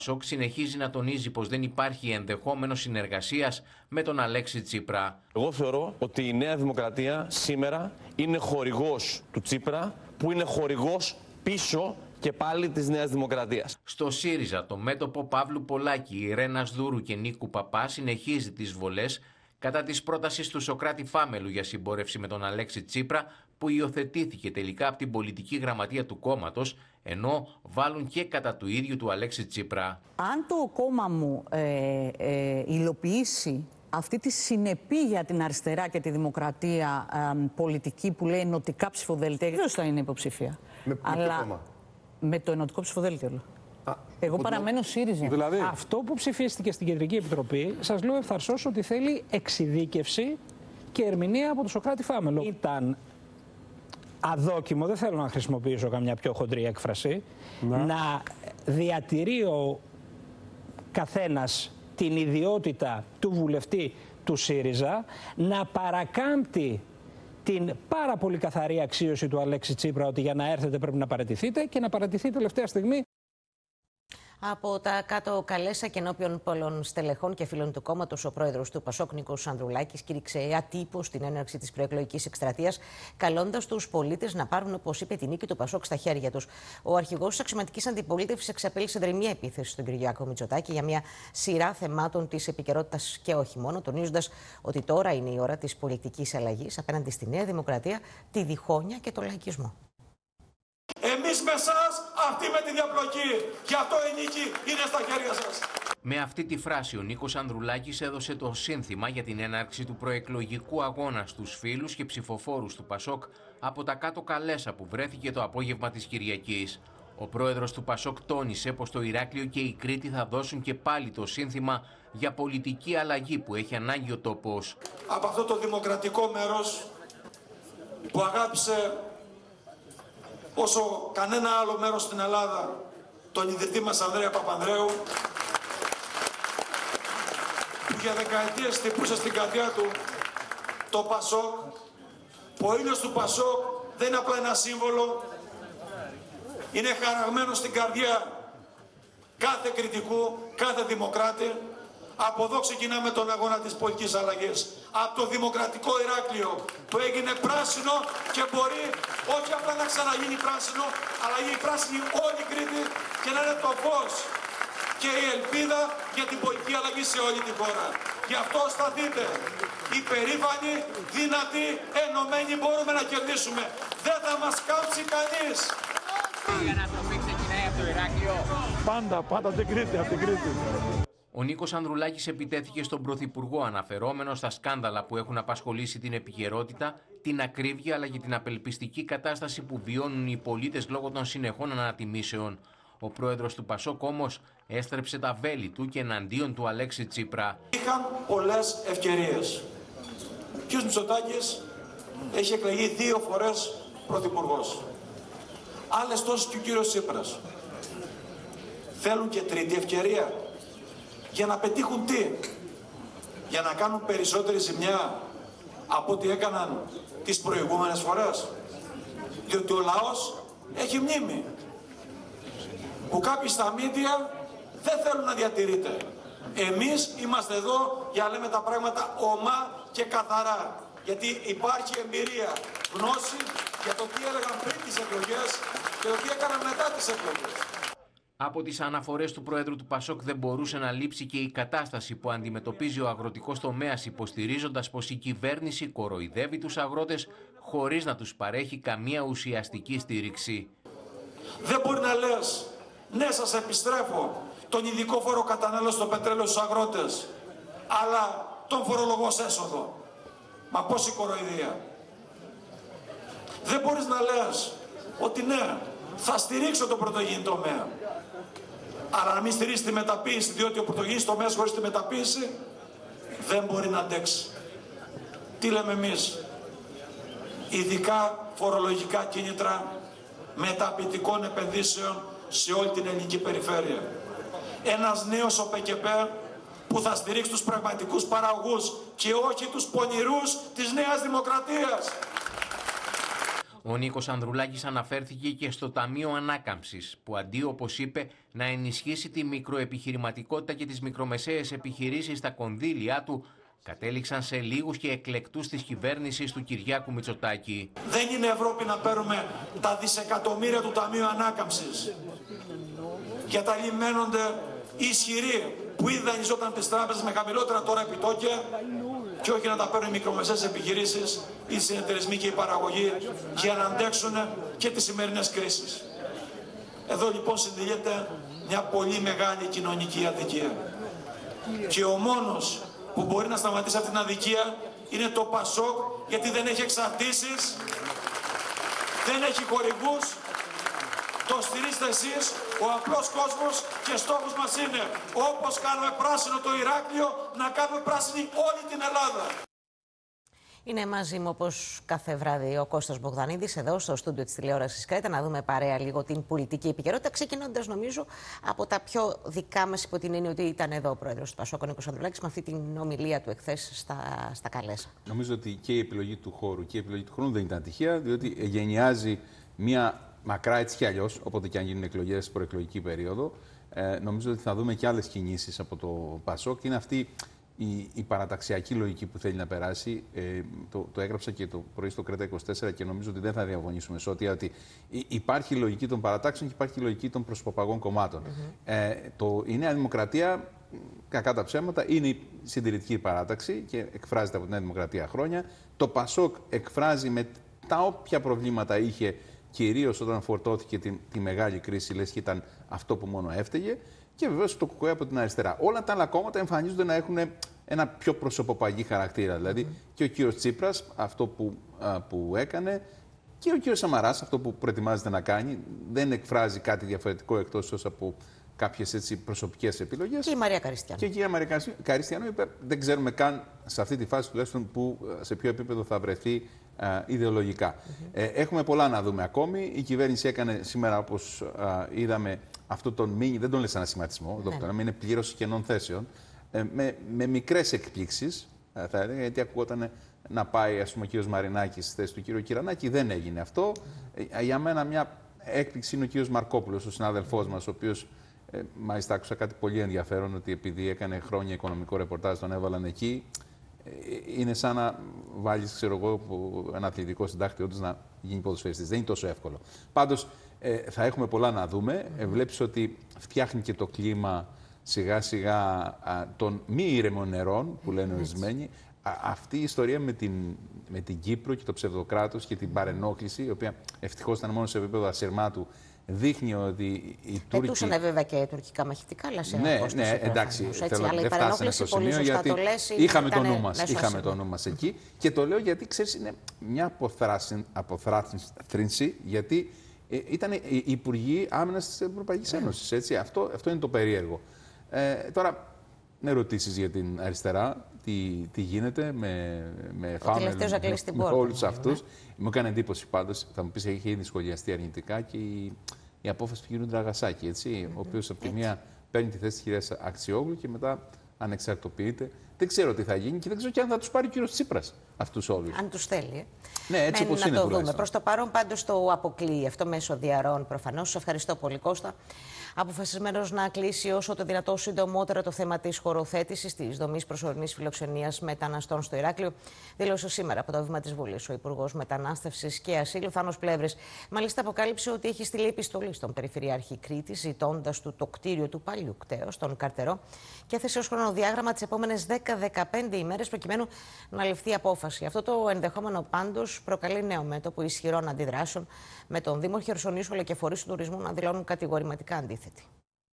ΠΑΣΟΚ συνεχίζει να τονίζει πως δεν υπάρχει ενδεχόμενο συνεργασίας με τον Αλέξη Τσίπρα. Εγώ θεωρώ ότι η Νέα Δημοκρατία σήμερα είναι χορηγός του Τσίπρα, που είναι χορηγός πίσω και πάλι της Νέας Δημοκρατίας. Στο ΣΥΡΙΖΑ, το μέτωπο Παύλου Πολάκη, Ιρένας Δούρου και Νίκου Παπά συνεχίζει τις βολές κατά της πρότασης του Σωκράτη Φάμελου για συμπόρευση με τον Αλέξη Τσίπρα, που υιοθετήθηκε τελικά από την πολιτική γραμματεία του κόμματος, ενώ βάλουν και κατά του ίδιου του Αλέξη Τσίπρα. Αν το κόμμα μου υλοποιήσει αυτή τη συνεπή για την αριστερά και τη δημοκρατία πολιτική που λέει ενωτικά ψηφοδέλτια, ποιος θα είναι υποψήφια? Με ποιο κόμμα? Με το ενωτικό ψηφοδέλτιο. Εγώ παραμένω ΣΥΡΙΖΑ. Δηλαδή, αυτό που ψηφίστηκε στην Κεντρική Επιτροπή, σας λέω ευθαρσώς ότι θέλει εξειδίκευση και ερμηνεία από τον Σωκράτη Φάμελο. Ήταν αδόκιμο, δεν θέλω να χρησιμοποιήσω καμιά πιο χοντρή έκφραση, να διατηρεί ο καθένας την ιδιότητα του βουλευτή του ΣΥΡΙΖΑ, να παρακάμπτει την πάρα πολύ καθαρή αξίωση του Αλέξη Τσίπρα ότι για να έρθετε πρέπει να παραιτηθείτε, και να παραιτηθεί τελευταία στιγμή. Από τα κάτω καλέσα και ενώπιον πολλών στελεχών και φίλων του κόμματος, ο πρόεδρος του ΠΑΣΟΚ, Νίκος Ανδρουλάκης, κήρυξε ατύπως την έναρξη της προεκλογικής εκστρατείας, καλώντας τους πολίτες να πάρουν, όπως είπε, την νίκη του ΠΑΣΟΚ στα χέρια τους. Ο αρχηγός της αξιωματικής αντιπολίτευσης εξαπέλυσε δρυμία επίθεση στον Κυριάκο Μητσοτάκη για μια σειρά θεμάτων της επικαιρότητας και όχι μόνο, τονίζοντας ότι τώρα είναι η ώρα της πολιτικής αλλαγής απέναντι στη Νέα Δημοκρατία, τη διχόνοια και τον λαϊκισμό. Εμείς με εσάς, αυτοί με τη διαπλοκή. Γι' αυτό η νίκη είναι στα χέρια σας. Με αυτή τη φράση ο Νίκος Ανδρουλάκης έδωσε το σύνθημα για την έναρξη του προεκλογικού αγώνα στους φίλους και ψηφοφόρους του ΠΑΣΟΚ από τα κάτω καλέσα που βρέθηκε το απόγευμα της Κυριακής. Ο πρόεδρος του ΠΑΣΟΚ τόνισε πως το Ηράκλειο και η Κρήτη θα δώσουν και πάλι το σύνθημα για πολιτική αλλαγή που έχει ανάγκη ο τόπος. Από αυτό το δημοκρατικό μέρος που αγάπησε όσο κανένα άλλο μέρος στην Ελλάδα τον ιδρυτή μας Ανδρέα Παπανδρέου, που για δεκαετίες χτυπούσε στην καρδιά του το ΠΑΣΟΚ, που ο ήλιος του ΠΑΣΟΚ δεν είναι απλά ένα σύμβολο, είναι χαραγμένο στην καρδιά κάθε κριτικού, κάθε δημοκράτη. Από εδώ ξεκινάμε τον αγώνα της πολιτικής αλλαγής. Από το δημοκρατικό Ηράκλειο που έγινε πράσινο και μπορεί όχι απλά να ξαναγίνει πράσινο, αλλά γίνει πράσινη όλη η Κρήτη και να είναι το φως και η ελπίδα για την πολιτική αλλαγή σε όλη τη χώρα. Γι' αυτό σταθείτε. Υπερήφανοι, δυνατοί, ενωμένοι μπορούμε να κερδίσουμε. Δεν θα μας κάψει κανείς. Η ανατροπή ξεκινάει από το Ηράκλειο. Πάντα την Κρήτη, από την Κρήτη. Ο Νίκος Ανδρουλάκης επιτέθηκε στον Πρωθυπουργό, αναφερόμενο στα σκάνδαλα που έχουν απασχολήσει την επικαιρότητα, την ακρίβεια αλλά και την απελπιστική κατάσταση που βιώνουν οι πολίτες λόγω των συνεχών ανατιμήσεων. Ο πρόεδρος του ΠΑΣΟΚ όμως έστρεψε τα βέλη του και εναντίον του Αλέξη Τσίπρα. Είχαν πολλές ευκαιρίες. Ο κ. Μητσοτάκης έχει εκλεγεί 2 φορές πρωθυπουργός. Άλλες τόσες και ο κύριος Τσίπρας. Θέλουν και τρίτη ευκαιρία. Για να πετύχουν τι? Για να κάνουν περισσότερη ζημιά από ό,τι έκαναν τις προηγούμενες φορές. Διότι ο λαός έχει μνήμη. Που κάποιοι στα μίντια δεν θέλουν να διατηρείται. Εμείς είμαστε εδώ για να λέμε τα πράγματα ομά και καθαρά. Γιατί υπάρχει εμπειρία, γνώση για το τι έλεγαν πριν τις εκλογές και το τι έκαναν μετά τις εκλογές. Από τις αναφορές του Προέδρου του ΠΑΣΟΚ δεν μπορούσε να λείψει και η κατάσταση που αντιμετωπίζει ο αγροτικός τομέας, υποστηρίζοντας πως η κυβέρνηση κοροϊδεύει τους αγρότες χωρίς να τους παρέχει καμία ουσιαστική στήριξη. Δεν μπορεί να λες, ναι σας επιστρέφω τον ειδικό φόρο κατανάλωση στο πετρέλαιο στους αγρότες, αλλά τον φορολογώ σε έσοδο. Μα πόση κοροϊδία. Δεν μπορείς να λες ότι ναι, θα στηρίξω τον πρωτογενή τομέα, αλλά να μην στηρίσει τη μεταποίηση, διότι ο πρωτογενής τομέας χωρίς τη μεταποίηση δεν μπορεί να αντέξει. Τι λέμε εμείς? Ειδικά φορολογικά κίνητρα μεταποιητικών επενδύσεων σε όλη την ελληνική περιφέρεια. Ένας νέος ΟΠΕΚΕΠ που θα στηρίξει τους πραγματικούς παραγωγούς και όχι τους πονηρούς της Νέας Δημοκρατίας. Ο Νίκος Ανδρουλάκης αναφέρθηκε και στο Ταμείο Ανάκαμψης, που αντί, όπως είπε, να ενισχύσει τη μικροεπιχειρηματικότητα και τις μικρομεσαίες επιχειρήσεις στα κονδύλια του, κατέληξαν σε λίγους και εκλεκτούς της κυβέρνησης του Κυριάκου Μητσοτάκη. Δεν είναι Ευρώπη να παίρνουμε τα δισεκατομμύρια του Ταμείου Ανάκαμψης και τα λιμένονται οι ισχυροί που ήδη δανειζόταν τις τράπεζες με χαμηλότερα τώρα επιτόκια και όχι να τα παίρνουν οι μικρομεσαίες επιχειρήσεις, οι συνεταιρισμοί και η παραγωγή για να αντέξουν και τις σημερινές κρίσεις. Εδώ λοιπόν συντελείται μια πολύ μεγάλη κοινωνική αδικία. Και ο μόνος που μπορεί να σταματήσει αυτή την αδικία είναι το Πασόκ, γιατί δεν έχει εξαρτήσεις, δεν έχει χορηγούς, το στηρίζετε εσείς, ο απλός κόσμος, και στόχος μας είναι, όπως κάνουμε πράσινο το Ηράκλειο, να κάνουμε πράσινη όλη την Ελλάδα. Είναι μαζί μου, όπως κάθε βράδυ, ο Κώστας Μπογδανίδης, εδώ στο στούντιο της τηλεόρασης Κρέτα, να δούμε παρέα λίγο την πολιτική επικαιρότητα, ξεκινώντας, νομίζω, από τα πιο δικά μας, υπό την έννοια ότι ήταν εδώ ο πρόεδρος του Πασόκ, ο Νίκος Ανδρουλάκης, με αυτή την ομιλία του εχθές στα Καλέσα. Νομίζω ότι και η επιλογή του χώρου και η επιλογή του χρόνου δεν ήταν τυχαία, διότι γενιάζει μια μακρά έτσι κι αλλιώς, όποτε και αν γίνουν εκλογές στην προεκλογική περίοδο. Νομίζω ότι θα δούμε και άλλες κινήσεις από το Πασόκ. Είναι αυτή η παραταξιακή λογική που θέλει να περάσει. Το έγραψα και το πρωί στο Κρέτα 24 και νομίζω ότι δεν θα διαφωνήσουμε σε ότι υπάρχει η λογική των παρατάξεων και υπάρχει η λογική των προσωποπαγών κομμάτων. Η Νέα Δημοκρατία, κακά τα ψέματα, είναι η συντηρητική παράταξη και εκφράζεται από τη Νέα Δημοκρατία χρόνια. Το Πασόκ εκφράζει με τα όποια προβλήματα είχε, κυρίως όταν φορτώθηκε τη μεγάλη κρίση, λες και ήταν αυτό που μόνο έφταιγε. Και βεβαίως το ΚΚΕ από την αριστερά. Όλα τα άλλα κόμματα εμφανίζονται να έχουν ένα πιο προσωποπαγή χαρακτήρα. Δηλαδή και ο κύριος Τσίπρας, αυτό που έκανε, και ο κύριος Σαμαράς, αυτό που προετοιμάζεται να κάνει, δεν εκφράζει κάτι διαφορετικό εκτός από κάποιες προσωπικές επιλογές. Και η Μαρία Καριστιανού. Και η κυρία Μαρία Καριστιανού, δεν ξέρουμε καν σε αυτή τη φάση τουλάχιστον σε ποιο επίπεδο θα βρεθεί ιδεολογικά. Έχουμε πολλά να δούμε ακόμη. Η κυβέρνηση έκανε σήμερα, όπως είδαμε, αυτό τον μίνι, δεν τον λες ανασχηματισμό, είναι πλήρωση κενών θέσεων, με μικρές εκπλήξεις, θα έλεγα, γιατί ακούγονταν να πάει, ας πούμε, ο κύριος Μαρινάκης στη θέση του κύριου Κυρανάκη. Δεν έγινε αυτό. Για μένα μια έκπληξη είναι ο κύριος Μαρκόπουλος, ο συνάδελφός μας, ο οποίος, μάλιστα άκουσα κάτι πολύ ενδιαφέρον, ότι επειδή έκανε χρόνια οικονομικό ρεπορτάζ, τον έβαλαν εκεί. Είναι σαν να βάλεις, ξέρω εγώ, ένα αθλητικό συντάκτη, όντως να γίνει ποδοσφαιριστής. Δεν είναι τόσο εύκολο. Πάντως, θα έχουμε πολλά να δούμε. Βλέπεις ότι φτιάχνει και το κλίμα σιγά-σιγά των μη ήρεμων νερών, που λένε ορισμένοι. Αυτή η ιστορία με την Κύπρο και το ψευδοκράτος και την παρενόχληση, η οποία ευτυχώς ήταν μόνο σε επίπεδο ασυρμάτου, δείχνει ότι οι Τούρκοι. Πετούσαν βέβαια και τουρκικά μαχητικά, αλλά σε ναι, εντάξει. Αλλά η παρενόχληση πολύ σωστά το λες. Είχαμε το νου μας εκεί. Και το λέω γιατί, ξέρεις, είναι μια αποθράσινση, γιατί ήταν οι Υπουργοί Άμυνας της Ευρωπαϊκής Ένωσης. Αυτό είναι το περίεργο. Τώρα, με ρωτήσεις για την αριστερά, τι γίνεται με Φάμελ, με όλους αυτούς. Μου έκανε εντύπωση πάντως, θα μου πεις, έχει ήδη σχολιαστεί αρνητικά και η απόφαση του κ. Ντραγασάκη, ο οποίος από τη μία παίρνει τη θέση της κυρίας Αξιόγλου και μετά ανεξαρτοποιείται. Δεν ξέρω τι θα γίνει και δεν ξέρω και αν θα τους πάρει ο κύριος Τσίπρας αυτούς όλους. Αν τους θέλει. Ναι, έτσι όπως είναι. Να το δούμε. Προς το παρόν πάντως το αποκλείει αυτό μέσω διαρροών προφανώς. Σας ευχαριστώ πολύ, Κώστα. Αποφασισμένος να κλείσει όσο το δυνατό συντομότερα το θέμα της χωροθέτησης της δομής προσωρινής φιλοξενίας μεταναστών στο Ηράκλειο, δήλωσε σήμερα από το βήμα της Βουλής ο Υπουργός Μετανάστευσης και Ασύλου, Θάνος Πλεύρης. Μάλιστα, αποκάλυψε ότι έχει στείλει επιστολή στον Περιφερειάρχη Κρήτης, ζητώντας του το κτίριο του παλιού κτέως, τον Καρτερό, και έθεσε ως χρονοδιάγραμμα τις επόμενες 10-15 ημέρες προκειμένου να ληφθεί απόφαση. Αυτό το ενδεχόμενο πάντως προκαλεί νέο μέτωπο ισχυρών αντιδράσεων, με τον Δήμο Χερσονήσου αλλά και φορείς του τουρισμού να δηλώνουν κατηγορηματικά αντίθετοι.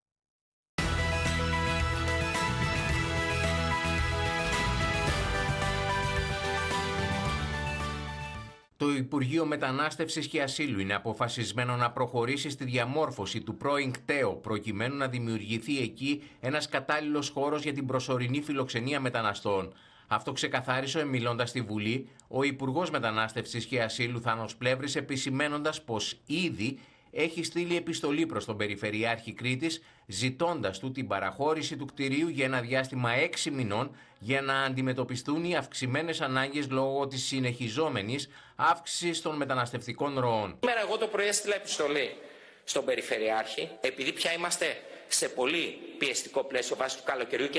Το Υπουργείο Μετανάστευσης και Ασύλου είναι αποφασισμένο να προχωρήσει στη διαμόρφωση του πρώην κτέο, προκειμένου να δημιουργηθεί εκεί ένας κατάλληλος χώρος για την προσωρινή φιλοξενία μεταναστών. Αυτό ξεκαθάρισε, μιλώντας στη Βουλή, ο Υπουργός Μετανάστευσης και Ασύλου Θάνος Πλεύρης, επισημένοντας πως ήδη έχει στείλει επιστολή προς τον Περιφερειάρχη Κρήτης, ζητώντας του την παραχώρηση του κτηρίου για ένα διάστημα 6 μηνών για να αντιμετωπιστούν οι αυξημένες ανάγκες λόγω της συνεχιζόμενης αύξησης των μεταναστευτικών ροών. Σήμερα εγώ το πρωί έστειλα επιστολή στον Περιφερειάρχη, επειδή πια είμαστε σε πολύ πιεστικό πλαίσιο βάσει του καλοκαιριού και